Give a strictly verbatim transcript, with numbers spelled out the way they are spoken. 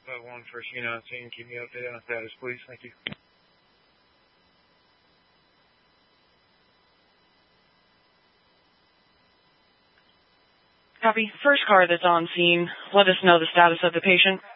five one, first unit on scene. Keep me updated on status, please. Thank you. Copy. First car that's on scene, let us know the status of the patient.